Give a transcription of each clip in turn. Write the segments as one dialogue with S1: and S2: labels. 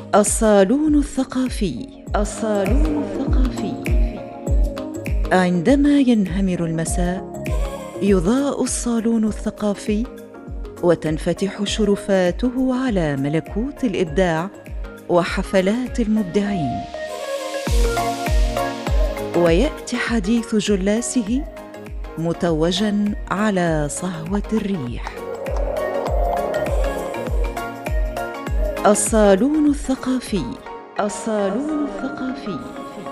S1: الصالون الثقافي. الصالون الثقافي. عندما ينهمر المساء يضاء الصالون الثقافي وتنفتح شرفاته على ملكوت الإبداع وحفلات المبدعين، ويأتي حديث جلاسه متوجاً على صهوة الريح. الصالون الثقافي. الصالون الثقافي.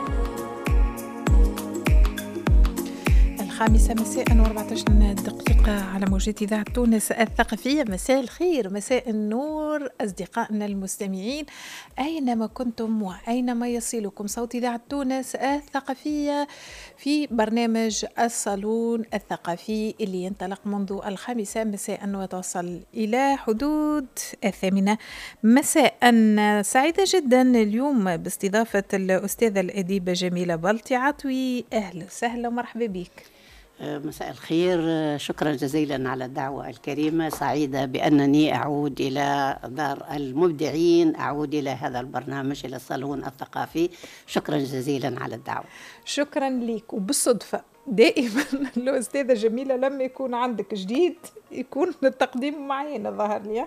S2: 5 مساء و14 على موجات إذاعة تونس الثقافية. مساء الخير، مساء النور أصدقائنا المستمعين أينما كنتم وأينما يصلكم صوت إذاعة تونس الثقافية في برنامج الصالون الثقافي اللي ينطلق منذ 5 مساء وتوصل إلى حدود 8 مساء. سعيدة جدا اليوم باستضافة الأستاذة الأديبة جميلة بلطي عطوي. أهلا وسهلا ومرحبا بك.
S3: مساء الخير، شكرا جزيلا على الدعوة الكريمة. سعيدة بأنني أعود إلى دار المبدعين، أعود إلى هذا البرنامج، إلى الصالون الثقافي. شكرا جزيلا على الدعوة.
S2: شكرا لك. وبالصدفة دائما الأستاذة جميلة لما يكون عندك جديد يكون التقديم معين ظهر لي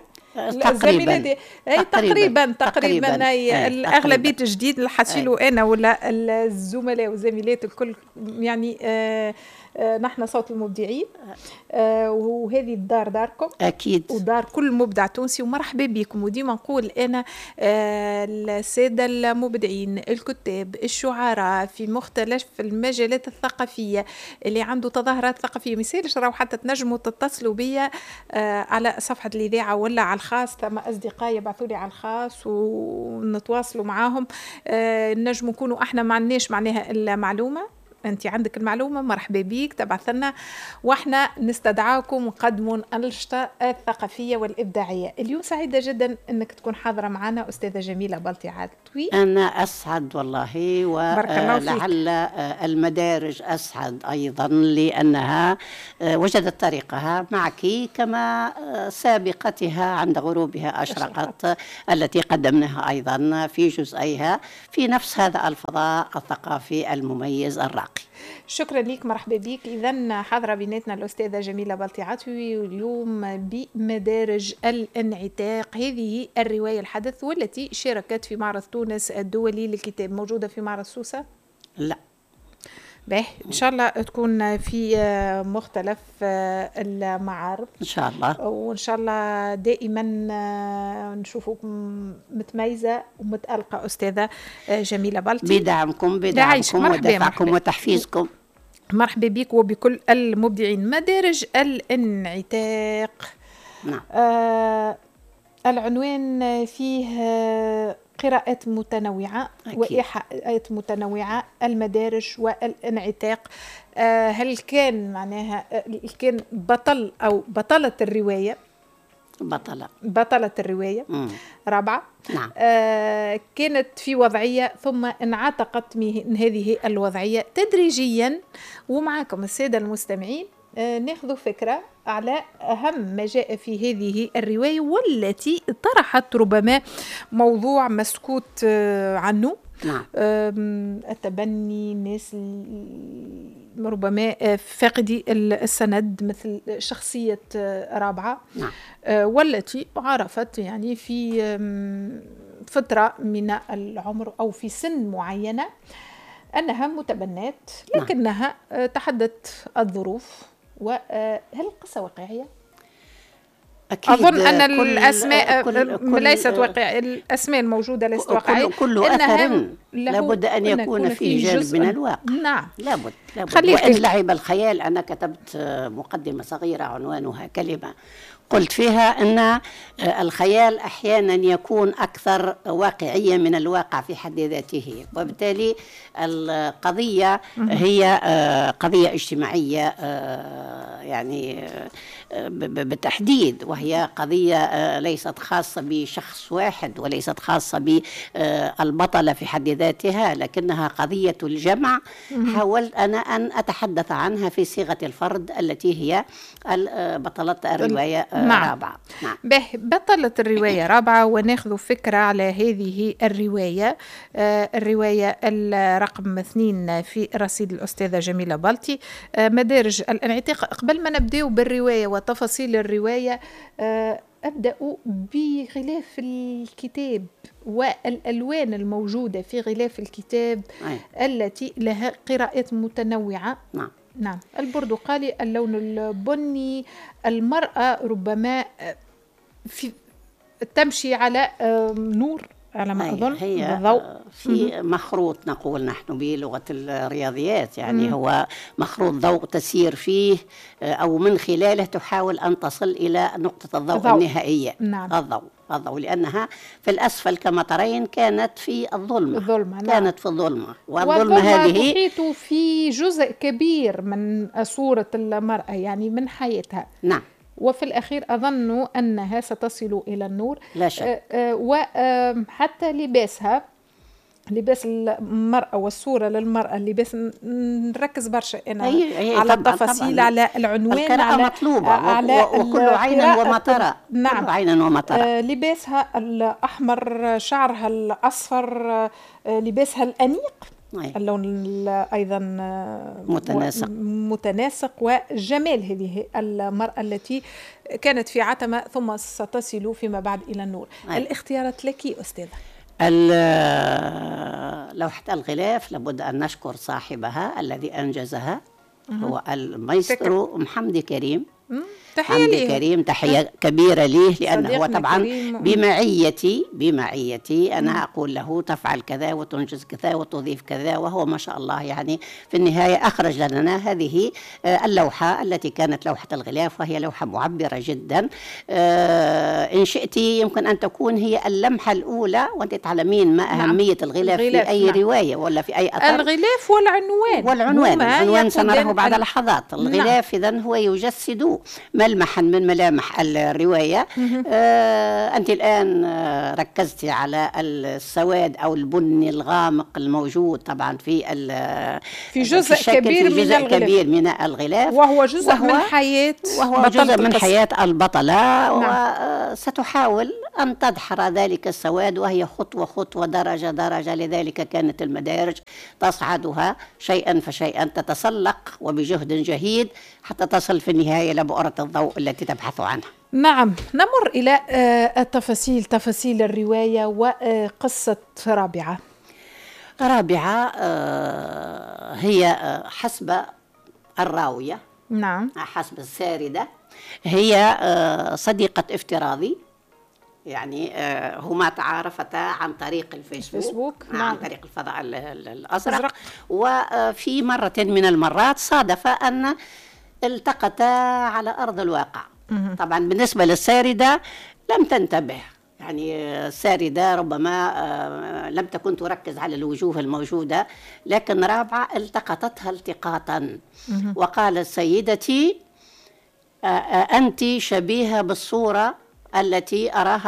S2: تقريبا هي الأغلبية جديد اللي حصلوا أنا ولا الزملاء والزميلات الكل يعني نحن صوت المبدعين، وهذه الدار داركم
S3: أكيد،
S2: ودار كل مبدع تونسي، ومرحبا بكم. وديما نقول أنا السادة المبدعين الكتاب الشعراء في مختلف المجالات الثقافية اللي عنده تظاهرات ثقافية مثالش راو حتى تنجموا تتصلوا بيا على صفحة الإذاعة ولا على الخاص. ثم أصدقاء يبعثوا لي على الخاص ونتواصلوا معاهم. نجموا نكونوا احنا ما عندناش معناها المعلومة، أنت عندك المعلومة مرحبا بيك تبعث لنا واحنا نستدعاكم ونقدموا الأنشطة الثقافية والإبداعية. اليوم سعيدة جدا أنك تكون حاضرة معنا أستاذة جميلة بلطي عطوي.
S3: أنا أسعد والله، ولعل المدارج أسعد أيضا لأنها وجدت طريقها معك كما سابقتها عند غروبها أشرقت التي قدمناها أيضا في جزئيها في نفس هذا الفضاء الثقافي المميز الراقي.
S2: شكرا لك، مرحبا بك. إذن حاضرة بيناتنا الأستاذة جميلة بلطي عطوي، واليوم بمدارج الانعتاق. هذه الرواية الحدث والتي شاركت في معرض تونس الدولي للكتاب. موجودة في معرض سوسة؟
S3: لا،
S2: باهي إن شاء الله تكون في مختلف المعارض
S3: إن شاء الله،
S2: وإن شاء الله دائما نشوفكم متميزة ومتألقة أستاذة جميلة بلطي.
S3: بدعمكم ودفعكم وتحفيزكم.
S2: مرحبا بك وبكل المبدعين. مدارج الانعتاق.
S3: نعم.
S2: العنوان فيه قراءات متنوعة وإيحاءات متنوعة. المدارج والانعتاق. هل كان معناها كان بطل أو بطلة الرواية؟ بطلة الرواية رابعة.
S3: نعم.
S2: كانت في وضعية ثم انعتقت من هذه الوضعية تدريجيا. ومعكم السادة المستمعين ناخذ فكرة على أهم ما جاء في هذه الرواية والتي طرحت ربما موضوع مسكوت عنه.
S3: نعم.
S2: التبني، الناس ربما فاقدي السند مثل شخصية رابعة.
S3: نعم.
S2: والتي عرفت يعني في فترة من العمر أو في سن معينة أنها متبنات، لكنها تحدت الظروف. وهل القصة واقعية؟
S3: أكيد.
S2: أظن أن الأسماء ليست واقعية، الأسماء الموجودة ليست واقعية.
S3: كل أثر لابد أن يكون فيه جانب من الواقع.
S2: نعم،
S3: لابد. وإن لعب الخيال. أنا كتبت مقدمة صغيرة عنوانها كلمة، قلت فيها أن الخيال أحيانا يكون أكثر واقعية من الواقع في حد ذاته، وبالتالي القضية هي قضية اجتماعية يعني بالتحديد، وهي قضية ليست خاصة بشخص واحد وليست خاصة بالبطلة في حد ذاتها، لكنها قضية الجمع. حاولت أنا أن أتحدث عنها في صيغة الفرد التي هي بطلة الرواية
S2: نعم.
S3: رابعة.
S2: نعم. به بطلت الرواية رابعة، وناخذ فكرة على هذه الرواية. الرواية الرقم 2 في رصيد الأستاذة جميلة بلطي، مدارج الانعتاق. قبل ما نبدأ بالرواية وتفاصيل الرواية، أبدأ بغلاف الكتاب والألوان الموجودة في غلاف الكتاب التي لها قراءات متنوعة. نعم. البرتقالي، اللون البني، المرأة ربما تمشي على نور على ما أظن،
S3: هي
S2: بالضوء
S3: في مخروط نقول نحن بلغة الرياضيات، يعني هو مخروط ضوء تسير فيه أو من خلاله تحاول أن تصل إلى نقطة الضوء النهائية.
S2: نعم.
S3: الضوء لأنها في الأسفل كما ترين كانت في الظلمة. كانت في الظلمة، والظلمة هذه
S2: تحيط في جزء كبير من صورة المرأة، يعني من حياتها.
S3: نعم.
S2: وفي الأخير أظن أنها ستصل إلى النور
S3: لا شك.
S2: وحتى لباس المرأة والصورة للمرأة، اللباس نركز برشا أنا على التفاصيل، على العنوان،
S3: القراءة مطلوبة، على وكل عين وما ترى.
S2: نعم.
S3: كل عين وما ترى.
S2: لباسها الأحمر، شعرها الأصفر، لباسها الأنيق، اللون أيضا متناسق، وجمال هذه المرأة التي كانت في عتمة ثم ستصل فيما بعد إلى النور. الاختيارات لك أستاذة.
S3: لوحة الغلاف لابد أن نشكر صاحبها الذي أنجزها، هو المايسترو محمد كريم.
S2: تحية
S3: كريم، تحية كبيرة ليه، لأنه هو طبعا بمعيتي أنا أقول له تفعل كذا وتنجز كذا وتضيف كذا، وهو ما شاء الله يعني في النهاية أخرج لنا هذه اللوحة التي كانت لوحة الغلاف، وهي لوحة معبرة جدا. إن شئت يمكن أن تكون هي اللمحة الأولى، وأنت تعلمين ما أهمية الغلاف في أي رواية ولا في أي أثر.
S2: الغلاف والعنوان
S3: سنراه بعد لحظات. الغلاف إذن هو يجسد ملمحا من ملامح الرواية. أنت الآن ركزتي على السواد أو البني الغامق الموجود طبعا في
S2: جزء
S3: كبير من الغلاف،
S2: وهو جزء من حياة
S3: البطلة. وستحاول أن تدحر ذلك السواد، وهي خطوة خطوة، درجة درجة. لذلك كانت المدارج تصعدها شيئا فشيئا، تتسلق وبجهد جهيد حتى تصل في النهاية لبؤرة الضوء التي تبحث عنها.
S2: نعم. نمر إلى تفاصيل الرواية وقصة رابعة.
S3: هي حسب الراوية،
S2: نعم،
S3: حسب الساردة، هي صديقة افتراضي، يعني هما تعارفتا عن طريق الفيسبوك.
S2: نعم.
S3: عن طريق الفضاء الأزرق. وفي مرة من المرات صادف أن التقتا على أرض الواقع. طبعا بالنسبة للساردة لم تنتبه، يعني الساردة ربما لم تكن تركز على الوجوه الموجودة، لكن رابعة التقطتها التقاطا وقالت: سيدتي أنت شبيهة بالصورة التي أراها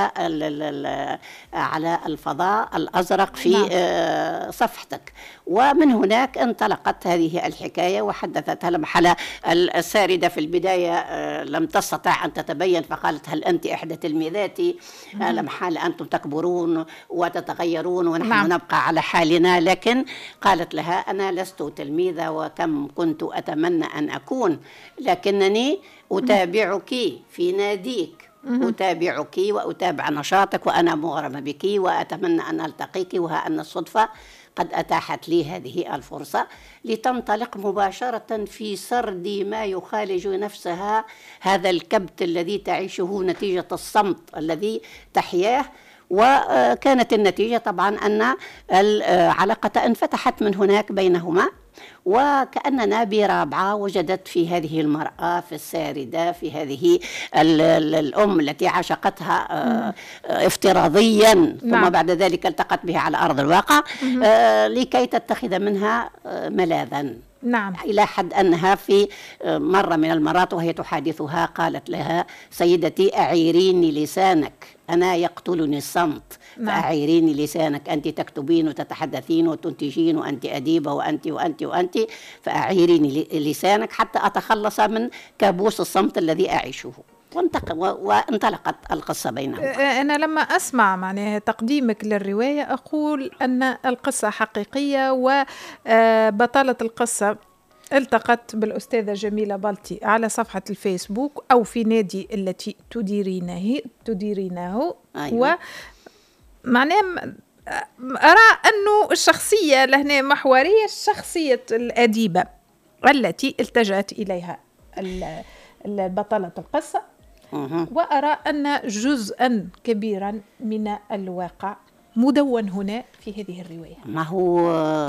S3: على الفضاء الأزرق في صفحتك. ومن هناك انطلقت هذه الحكاية وحدثتها. لمحل الساردة في البداية لم تستطع أن تتبين، فقالت: هل أنت إحدى تلميذاتي؟ لمحال أنتم تكبرون وتتغيرون ونحن نبقى على حالنا. لكن قالت لها: أنا لست تلميذة، وكم كنت أتمنى أن أكون، لكنني أتابعك في ناديك، أتابعك وأتابع نشاطك، وأنا مغرمة بك وأتمنى أن ألتقيك، وها أن الصدفة قد أتاحت لي هذه الفرصة لتنطلق مباشرة في سرد ما يخالج نفسها، هذا الكبت الذي تعيشه نتيجة الصمت الذي تحياه. وكانت النتيجة طبعا أن العلاقة انفتحت من هناك بينهما، وكأننا برابعة وجدت في هذه المرأة، في الساردة، في هذه الأم التي عشقتها افتراضيا ثم بعد ذلك التقت بها على أرض الواقع لكي تتخذ منها ملاذا.
S2: نعم.
S3: إلى حد أنها في مرة من المرات وهي تحادثها قالت لها: سيدتي أعيريني لسانك، أنا يقتلني الصمت. فأعيريني لسانك، أنت تكتبين وتتحدثين وتنتجين وأنت أديبة وأنت وأنت وأنت، فأعيريني لسانك حتى أتخلص من كابوس الصمت الذي أعيشه. وانطلقت القصة بينهم.
S2: أنا لما أسمع معناها تقديمك للرواية أقول أن القصة حقيقية، وبطلة القصة التقت بالأستاذة جميلة بلطي على صفحة الفيسبوك أو في نادي التي تديرينه.
S3: أيوة.
S2: ومعناها أرى أنه الشخصية لهنا محورية، شخصية الأديبة التي التجأت إليها بطلة القصة. وأرى أن جزءا كبيرا من الواقع مدون هنا في هذه الرواية.
S3: ما هو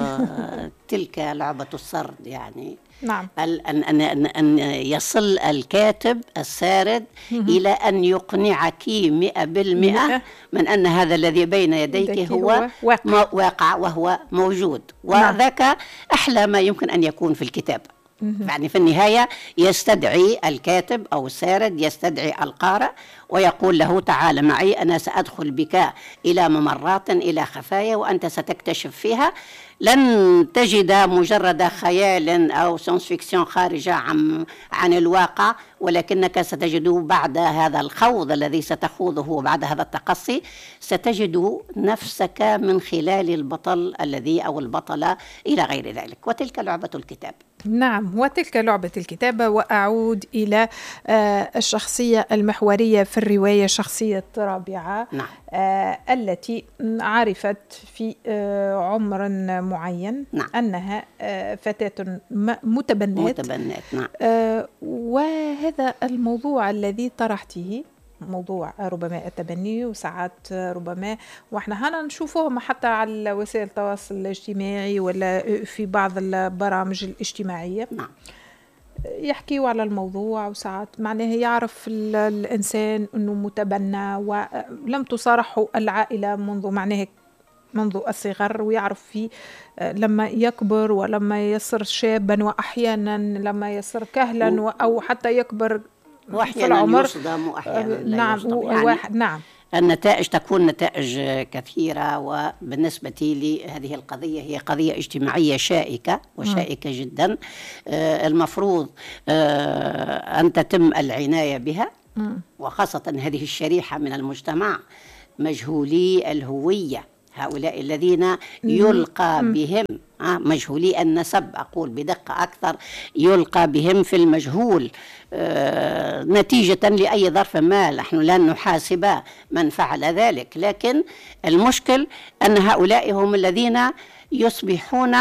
S3: تلك لعبة السرد يعني.
S2: نعم.
S3: أن يصل الكاتب السارد إلى أن يقنعك 100% من أن هذا الذي بين يديك هو واقع وهو موجود. وذاك أحلى ما يمكن أن يكون في الكتاب. يعني في النهاية يستدعي الكاتب أو السارد يستدعي القارئ ويقول له تعال معي، أنا سأدخل بك إلى ممرات، إلى خفايا، وأنت ستكتشف فيها لن تجد مجرد خيال أو ساينس فيكسيون خارجة عن الواقع، ولكنك ستجد بعد هذا الخوض الذي ستخوضه وبعد هذا التقصي ستجد نفسك من خلال البطل الذي أو البطلة إلى غير ذلك. وتلك لعبة الكتاب.
S2: نعم، وتلك لعبة الكتابة. وأعود إلى الشخصية المحورية في الرواية، شخصية رابعة.
S3: نعم.
S2: التي عرفت في عمر معين.
S3: نعم.
S2: أنها فتاة متبنات.
S3: نعم.
S2: وهذا الموضوع الذي طرحته، موضوع ربما التبني، وساعات ربما واحنا هنا نشوفوهم حتى على وسائل التواصل الاجتماعي ولا في بعض البرامج الاجتماعية.
S3: نعم.
S2: يحكيوا على الموضوع، وساعات معناه يعرف الإنسان أنه متبنى ولم تصارحه العائلة منذ الصغر، ويعرف فيه لما يكبر ولما يصير شابا، وأحيانا لما يصير كهلا أو حتى يكبر في العمر
S3: يصدم وأحيانا لا
S2: نعم
S3: يصدم. يعني
S2: نعم.
S3: النتائج تكون نتائج كثيرة. وبالنسبة لي هذه القضية هي قضية اجتماعية شائكة وشائكة جدا. المفروض أن تتم العناية بها، وخاصة هذه الشريحة من المجتمع مجهولي الهوية، هؤلاء الذين يلقى بهم مجهولي النسب، أقول بدقة أكثر، يلقى بهم في المجهول نتيجة لأي ظرف ما. نحن لن نحاسب من فعل ذلك، لكن المشكل أن هؤلاء هم الذين يصبحون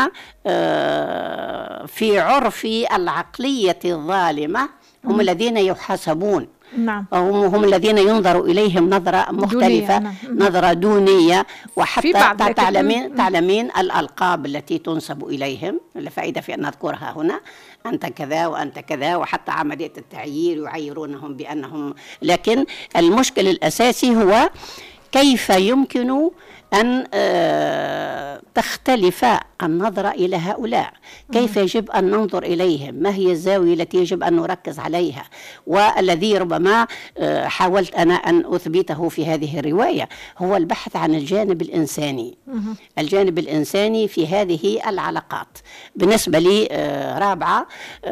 S3: في عرف العقلية الظالمة، هم الذين يحاسبون.
S2: نعم.
S3: هم الذين ينظر إليهم نظرة مختلفة، نعم. نظرة دونية. وحتى تعلمين الألقاب التي تنسب إليهم، لا فائدة في أن نذكرها هنا، أنت كذا وأنت كذا، وحتى عملية التعيير يعيرونهم بأنهم. لكن المشكل الأساسي هو كيف يمكن أن تختلف النظرة إلى هؤلاء، كيف يجب أن ننظر إليهم، ما هي الزاوية التي يجب أن نركز عليها. والذي ربما حاولت أنا أن أثبته في هذه الرواية هو البحث عن الجانب الإنساني. الجانب الإنساني في هذه العلاقات. بالنسبة لي رابعة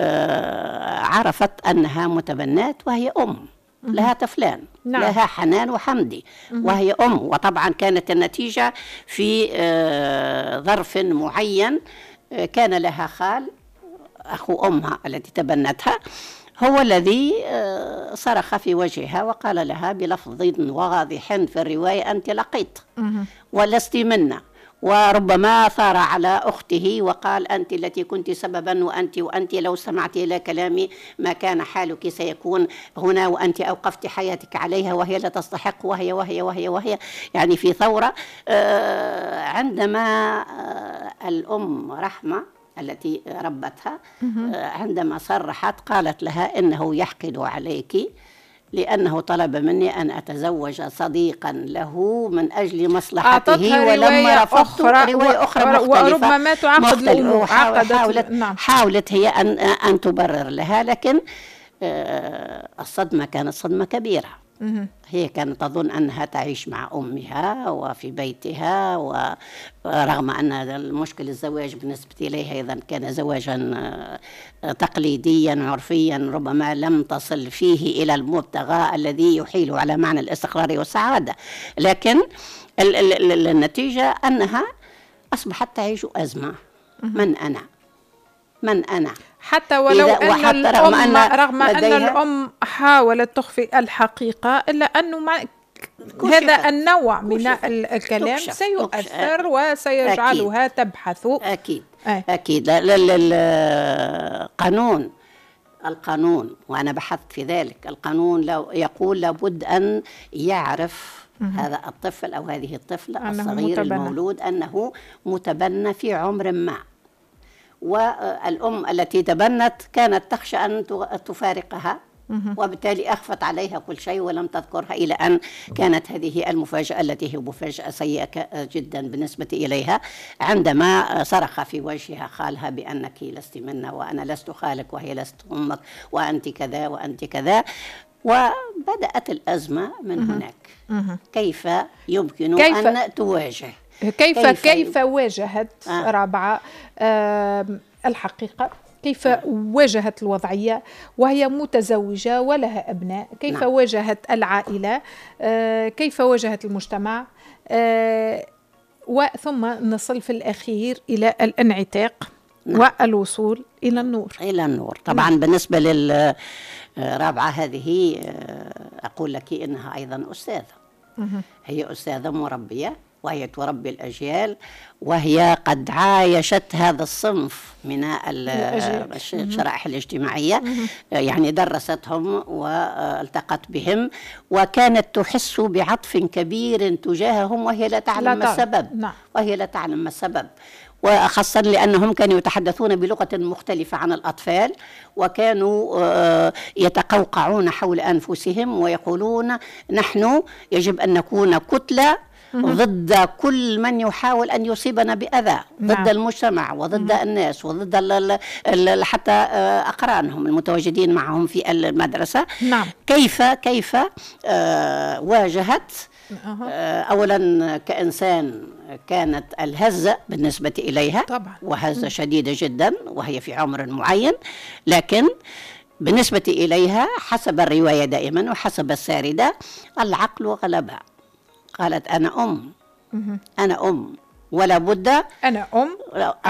S3: عرفت أنها متبنات وهي أم لها طفلان. نعم. لها حنان وحمدي وهي أم. وطبعا كانت النتيجة في ظرف معين، كان لها خال أخو أمها التي تبنتها، هو الذي صرخ في وجهها وقال لها بلفظ واضح في الرواية: أنت لقيط ولست منا. وربما ثار على أخته وقال: أنت التي كنت سببا، وأنت لو سمعت إلى كلامي ما كان حالك سيكون هنا، وأنت أوقفت حياتك عليها وهي لا تستحق، وهي وهي وهي وهي يعني في ثورة. عندما الأم رحمة التي ربتها عندما صرحت قالت لها إنه يحقد عليك لأنه طلب مني أن أتزوج صديقا له من أجل مصلحته، ولما رفضت رواية أخرى مختلفة
S2: وربما تعقد الأمور.
S3: حاولت هي أن تبرر لها، لكن الصدمة كانت صدمة كبيرة. هي كانت تظن أنها تعيش مع أمها وفي بيتها، ورغم أن المشكل الزواج بالنسبة إليها أيضا كان زواجا تقليديا عرفيا، ربما لم تصل فيه إلى المبتغى الذي يحيل على معنى الاستقرار والسعادة، لكن النتيجة أنها أصبحت تعيش أزمة. من أنا
S2: حتى ولو أن الأم رغم أن الأم حاولت تخفي الحقيقة، إلا أنه هذا النوع من الكلام سيؤثر وسيجعلها تبحث.
S3: أكيد. القانون وأنا بحثت في ذلك، القانون يقول لابد أن يعرف هذا الطفل أو هذه الطفلة الصغير المولود أنه متبنى في عمر ما، والأم التي تبنت كانت تخشى أن تفارقها، وبالتالي أخفت عليها كل شيء ولم تذكرها، إلى أن كانت هذه المفاجأة التي هي مفاجأة سيئة جدا بالنسبة إليها، عندما صرخ في وجهها خالها بأنك لست منا وأنا لست خالك وهي لست أمك وأنت كذا وأنت كذا، وبدأت الأزمة من هناك. كيف يمكن أن تواجه؟
S2: كيف واجهت رابعة الحقيقة؟ كيف واجهت الوضعية وهي متزوجة ولها أبناء؟ كيف واجهت العائلة؟ كيف واجهت المجتمع؟ وثم نصل في الأخير إلى الانعتاق والوصول إلى النور.
S3: طبعا بالنسبة للرابعة هذه أقول لك إنها أيضا أستاذة، هي أستاذة مربية، وهي تربي الأجيال، وهي قد عايشت هذا الصنف من الشرائح الاجتماعية، يعني درستهم والتقت بهم، وكانت تحس بعطف كبير تجاههم وهي لا تعلم ما السبب. وخاصة لأنهم كانوا يتحدثون بلغة مختلفة عن الأطفال، وكانوا يتقوقعون حول أنفسهم ويقولون نحن يجب أن نكون كتلة ضد كل من يحاول أن يصيبنا بأذى، ضد المجتمع وضد الناس وضد حتى أقرانهم المتواجدين معهم في المدرسة. كيف واجهت؟ أولا كإنسان كانت الهزة بالنسبة إليها طبعا، وهزة شديدة جدا وهي في عمر معين، لكن بالنسبة إليها حسب الرواية دائما وحسب الساردة العقل غلبها. قالت أنا أم ولا بد
S2: أنا أم